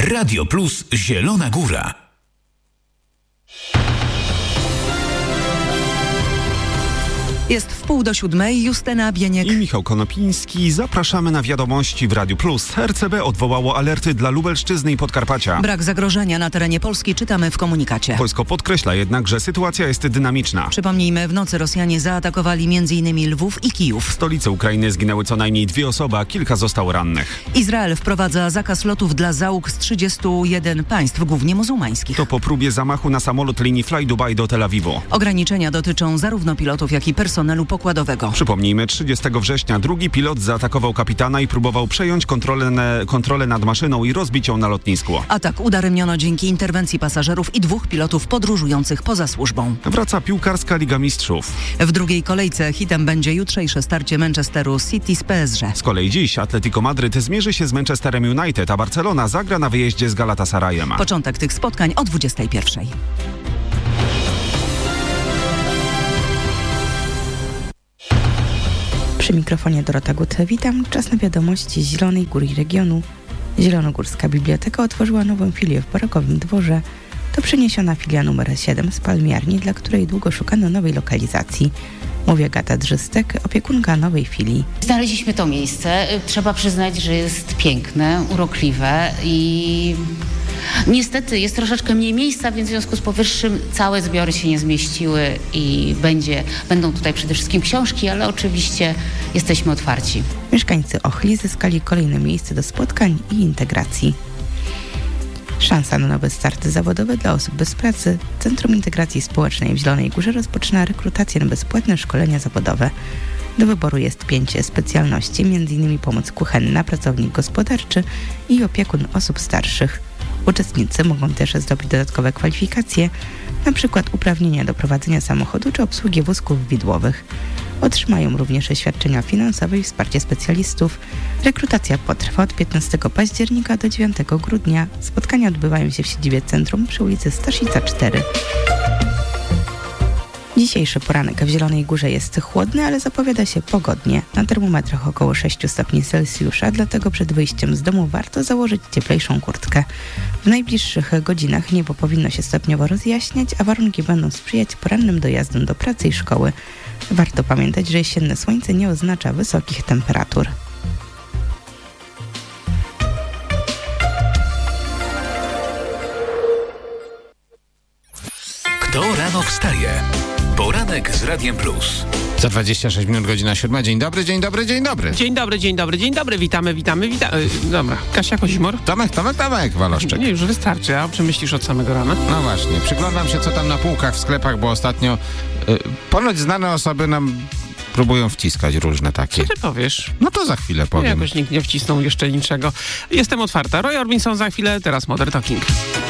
Radio Plus Zielona Góra. Jest 6:30, Justyna Bieniek i Michał Konopiński. Zapraszamy na wiadomości w Radiu Plus. RCB odwołało alerty dla Lubelszczyzny i Podkarpacia. Brak zagrożenia na terenie Polski czytamy w komunikacie. Wojsko podkreśla jednak, że sytuacja jest dynamiczna. Przypomnijmy, w nocy Rosjanie zaatakowali m.in. Lwów i Kijów. W stolicy Ukrainy zginęły co najmniej 2 osoby, a kilka zostało rannych. Izrael wprowadza zakaz lotów dla załóg z 31 państw, głównie muzułmańskich. To po próbie zamachu na samolot linii Fly Dubai do Tel Awiwu. Ograniczenia dotyczą zarówno pilotów, jak i personelu pokładowego. Przypomnijmy, 30 września drugi pilot zaatakował kapitana i próbował przejąć kontrolę nad maszyną i rozbić ją na lotnisku. Atak udaremniono dzięki interwencji pasażerów i 2 pilotów podróżujących poza służbą. Wraca piłkarska Liga Mistrzów. W drugiej kolejce hitem będzie jutrzejsze starcie Manchesteru City z PSG. Z kolei dziś Atletico Madryt zmierzy się z Manchesterem United, a Barcelona zagra na wyjeździe z Galatasarayem. Początek tych spotkań o 21:00. Przy mikrofonie Dorota Gut. Witam. Czas na wiadomości z Zielonej Góry i regionu. Zielonogórska Biblioteka otworzyła nową filię w Barokowym Dworze. To przeniesiona filia numer 7 z Palmiarni, dla której długo szukano nowej lokalizacji. Mówi Agata Drzystek, opiekunka nowej filii. Znaleźliśmy to miejsce. Trzeba przyznać, że jest piękne, urokliwe i niestety jest troszeczkę mniej miejsca, więc w związku z powyższym całe zbiory się nie zmieściły i będą tutaj przede wszystkim książki, ale oczywiście jesteśmy otwarci. Mieszkańcy Ochli zyskali kolejne miejsce do spotkań i integracji. Szansa na nowe starty zawodowe dla osób bez pracy. Centrum Integracji Społecznej w Zielonej Górze rozpoczyna rekrutację na bezpłatne szkolenia zawodowe. Do wyboru jest 5 specjalności, m.in. pomoc kuchenna, pracownik gospodarczy i opiekun osób starszych. Uczestnicy mogą też zdobyć dodatkowe kwalifikacje, np. uprawnienia do prowadzenia samochodu czy obsługi wózków widłowych. Otrzymają również świadczenia finansowe i wsparcie specjalistów. Rekrutacja potrwa od 15 października do 9 grudnia. Spotkania odbywają się w siedzibie centrum przy ulicy Staszica 4. Dzisiejszy poranek w Zielonej Górze jest chłodny, ale zapowiada się pogodnie. Na termometrach około 6 stopni Celsjusza, dlatego przed wyjściem z domu warto założyć cieplejszą kurtkę. W najbliższych godzinach niebo powinno się stopniowo rozjaśniać, a warunki będą sprzyjać porannym dojazdom do pracy i szkoły. Warto pamiętać, że jesienne słońce nie oznacza wysokich temperatur. Kto rano wstaje? Poranek z Radiem Plus. Za 26 minut, godzina 7. Dzień dobry, dzień dobry, dzień dobry. Dzień dobry, witamy. Dobra, Kasia Kozimor. Tomek, Waloszczyk. Nie, już wystarczy, a o czym myślisz od samego rana? No właśnie, przyglądam się, co tam na półkach w sklepach, bo ostatnio ponoć znane osoby nam próbują wciskać różne takie. Co ty powiesz? No to za chwilę powiem. Jakoś nikt nie wcisnął jeszcze niczego. Jestem otwarta. Roy Orbison za chwilę, teraz Modern Talking.